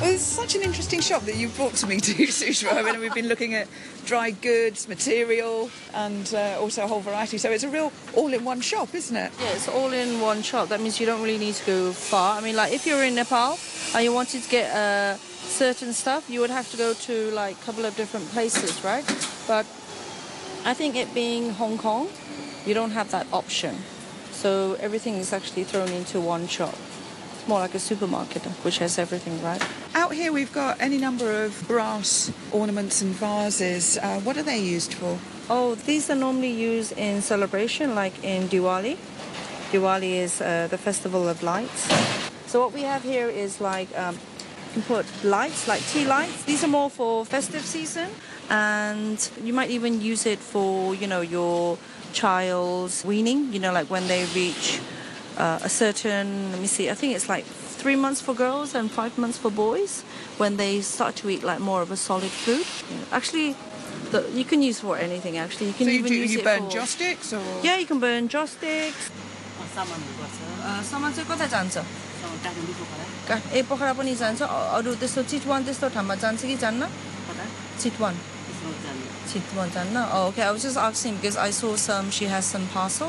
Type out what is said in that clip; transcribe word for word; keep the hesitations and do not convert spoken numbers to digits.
Well, it's such an interesting shop that you've brought to me to, Sushma. I mean, we've been looking at dry goods, material, and uh, also a whole variety. So it's a real all-in-one shop, isn't it? Yeah, it's all in one shop. That means you don't really need to go far. I mean, like if you're in Nepal and you wanted to get uh, certain stuff, you would have to go to like a couple of different places, right? But I think it being Hong Kong, you don't have that option. So everything is actually thrown into one shop. It's more like a supermarket, which has everything, right? Out here we've got any number of brass ornaments and vases. Uh, what are they used for? Oh, these are normally used in celebration, like in Diwali. Diwali is uh, the festival of lights. So what we have here is like, um, you can put lights, like tea lights. These are more for festive season. And you might even use it for, you know, your child's weaning, you know, like when they reach uh, a certain, let me see, I think it's like three months for girls and five months for boys, when they start to eat like more of a solid food. Yeah. Actually, the, you can use for anything, actually. You can so you even do, use you it burn for... joss sticks or? Yeah, you can burn joss sticks. सामान चाहिँ कता जान्छ ए पोखरा पनि जान्छ अरु त्यस्तो चितवन त्यस्तो ठाउँमा जान्छ कि जान्न चितवन चितवन जान्न oh, okay I was just asking because I saw some she has some parcel